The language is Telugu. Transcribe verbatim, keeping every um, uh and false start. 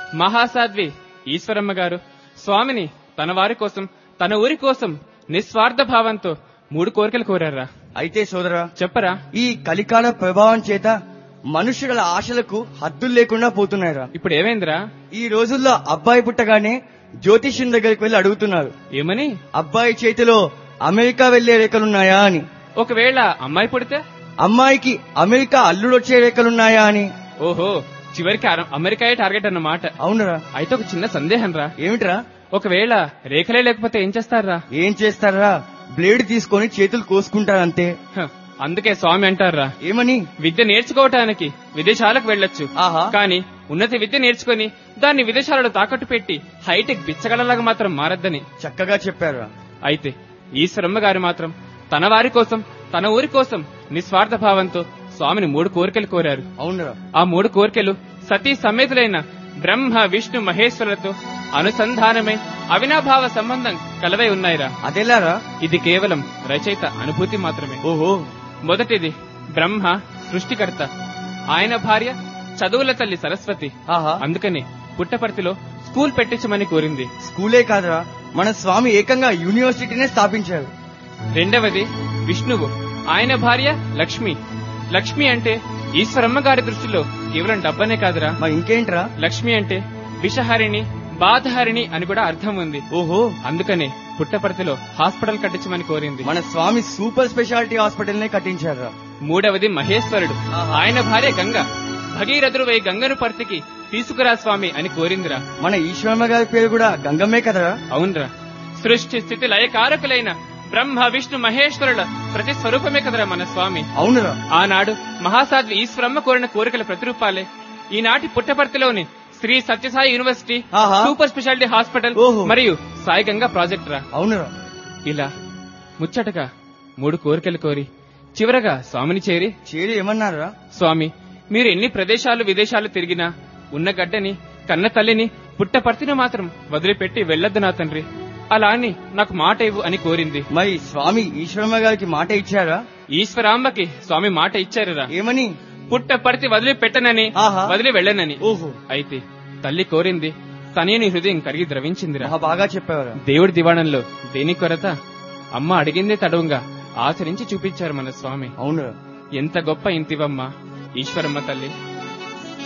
మహాసాధ్వి ఈశ్వరమ్మ గారు స్వామిని తన వారి కోసం తన ఊరి కోసం నిస్వార్థ భావంతో మూడు కోరికలు కోరారా. అయితే సోదరా చెప్పరా. ఈ కలికాల ప్రభావం చేత మనుషుల ఆశలకు హద్దులు లేకుండా పోతున్నాయిరా. ఇప్పుడు ఏమైందిరా? ఈ రోజుల్లో అబ్బాయి పుట్టగానే జ్యోతిష్యం దగ్గరికి వెళ్లి అడుగుతున్నారు. ఏమని? అబ్బాయి చేతిలో అమెరికా వెళ్లే రేఖలున్నాయా అని. ఒకవేళ అమ్మాయి పుడితే అమ్మాయికి అమెరికా అల్లుడొచ్చే రేఖలున్నాయా అని. ఓహో, చివరికి అమెరికాయే టార్గెట్ అన్నమాట. అవునరా. అయితే ఒక చిన్న సందేహం రా. ఏమిట్రా? ఒకవేళ రేఖలే లేకపోతే ఏం చేస్తారా? ఏం చేస్తారా, బ్లేడ్ తీసుకొని చేతులు కోసుకుంటారంతే. అందుకే స్వామి అంటారా ఏమని? విద్య నేర్చుకోవటానికి విదేశాలకు వెళ్లొచ్చు, కానీ ఉన్నత విద్య నేర్చుకుని దాన్ని విదేశాలలో తాకట్టు పెట్టి హైటెక్ బిచ్చగలలాగా మాత్రం మారద్దని. చక్కగా చెప్పారా. అయితే ఈశ్వరమ్మ గారు మాత్రం తన వారి కోసం తన ఊరి కోసం నిస్వార్థ భావంతో స్వామిని మూడు కోరికలు కోరారు. అవునరా. ఆ మూడు కోరికలు సతీ సమేతులైన బ్రహ్మ విష్ణు మహేశ్వరులతో అనుసంధానమై అవినాభావ సంబంధం కలవై ఉన్నాయిరా. అదెలారా? ఇది కేవలం రచయిత అనుభూతి మాత్రమే. ఓహో. మొదటిది బ్రహ్మ సృష్టికర్త, ఆయన భార్య చదువుల తల్లి సరస్వతి. అందుకని పుట్టపర్తిలో స్కూల్ పెట్టించమని కోరింది. స్కూలే కాదురా, మన స్వామి ఏకంగా యూనివర్సిటీనే స్థాపించారు. రెండవది విష్ణువు, ఆయన భార్య లక్ష్మి. లక్ష్మి అంటే ఈశ్వరమ్మ గారి దృష్టిలో కేవలం డబ్బనే కాదురా. మరి ఇంకేంట్రా? లక్ష్మి అంటే విషహరిణి బాధహరిణి అని కూడా అర్థం ఉంది. ఓహో. అందుకనే పుట్టపర్తిలో హాస్పిటల్ కట్టించమని కోరింది. మన స్వామి సూపర్ స్పెషాలిటీ హాస్పిటల్ నే కట్టించారా. మూడవది మహేశ్వరుడు, ఆయన భార్య గంగ. భగీరథుడు వై గంగను పర్తికి తీసుకురా స్వామి అని కోరిందిరా. మన ఈశ్వరమ్మ గారి పేరు కూడా గంగమ్మే కదరా. అవునరా. సృష్టి స్థితి లయకారకులైన బ్రహ్మ విష్ణు మహేశ్వరుల ప్రతి స్వరూపమే కదరా మన స్వామి. అవునురా. ఆనాడు మహాసాధ్వి ఈశ్వరమ్మ కోరిన కోరికల ప్రతిరూపాలే ఈనాటి పుట్టపర్తిలోని Shri Sathya Sai university, super speciality hospital మరియు సాయి గంగా ప్రాజెక్ట్ రా. అవునురా. ఇలా ముచ్చటగా మూడు కోరికలు కోరి చివరగా స్వామిని చేరి చేరి ఏమన్నారా? స్వామి, మీరు ఎన్ని ప్రదేశాలు విదేశాలు తిరిగినా ఉన్న గడ్డని కన్న తల్లిని పుట్టపర్తిని మాత్రం వదిలిపెట్టి వెళ్లొద్దు నా తండ్రి. అలా అని నాకు మాట ఇవ్వు అని కోరింది. మరి స్వామి ఈశ్వరమ్మ గారికి మాట ఇచ్చారా? ఈశ్వరాంబకి స్వామి మాట ఇచ్చారురా. ఏమని? పుట్టపర్తి వదిలి పెట్టనని, వదిలి వెళ్ళనని. ఓహో. అయితే తల్లి కోరింది, తనేని హృదయం కరిగి ద్రవించిందిరా. బాగా చెప్పారా. దేవుడి దివాణంలో దేని కొరత, అమ్మ అడిగిందే తడవుగా ఆచరించి చూపించారు మన స్వామి. అవును. ఎంత గొప్ప ఇంతివమ్మ ఈశ్వరమ్మ తల్లి.